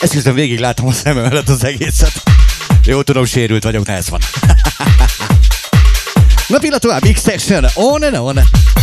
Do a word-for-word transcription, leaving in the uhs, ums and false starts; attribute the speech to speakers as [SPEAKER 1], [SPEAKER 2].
[SPEAKER 1] Ezt közben végig látom a szemem előtt az egészet. Jó, tudom, sérült vagyok, de ez van. Na pillanat tovább, X-Section, on and on.